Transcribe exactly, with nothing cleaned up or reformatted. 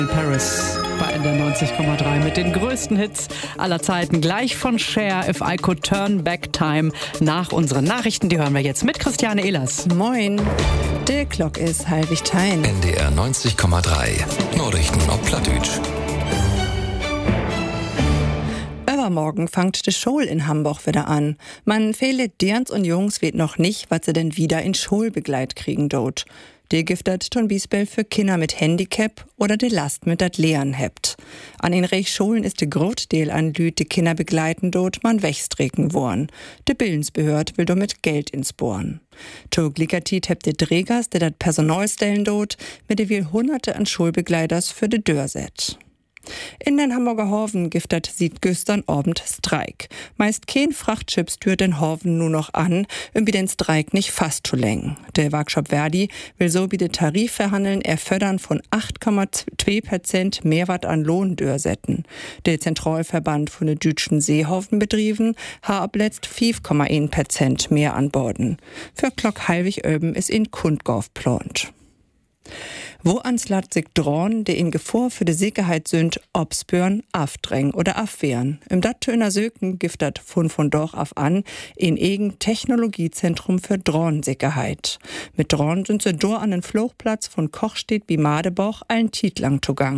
Paris bei N D R neunzig Komma drei mit den größten Hits aller Zeiten. Gleich von Cher, If I Could Turn Back Time, nach unseren Nachrichten. Die hören wir jetzt mit Christiane Ehlers. Moin, der Glock ist halbig tein. N D R neunzig Komma drei. Nachrichten auf Plattdeutsch. Übermorgen fängt die Schule in Hamburg wieder an. Man fehlt Dirns und Jungs weet noch nicht, was sie denn wieder in Schulbegleit kriegen dort. Die giftet ton Biesbell für Kinder mit Handicap oder die Last mit dat Lehren hebt. An den Reichsschulen ist de Grotdeel an Lüt die Kinder begleiten dort man wegstreken worn. De Bildensbehörd will damit Geld ins Bohren. To Glickertit hebt de Trägers, der dat Personal stellen dort, mit de viel Hunderte an Schulbegleiters für de Dörr set. In den Hamburger Hafen giftet sieht gestern Abend Streik. Meist kein Frachtschiff stört den Hafen nur noch an, um den Streik nicht fast zu lenken. Der Workshop Verdi will so wie der Tarif verhandeln, er fördern von acht Komma zwei Prozent Mehrwert an Lohn dörsetten. Der Zentralverband von den deutschen Seehafenbetrieben hat ab letzt fünf Komma eins Prozent mehr an Borden. Für Glock Halvig Öben ist in Kundgauf plant. Wo ans Land sich drohen, die in Gefahr für die Sicherheit sind, obspüren, afdrängen oder afwehren. Im Dattöner Söken giftet von von doch auf an in egen Technologiezentrum für Drohnensicherheit. Mit Drohnen sind sie dort an den Flugplatz von Kochstedt wie Madeboch allen Tietlang zugang.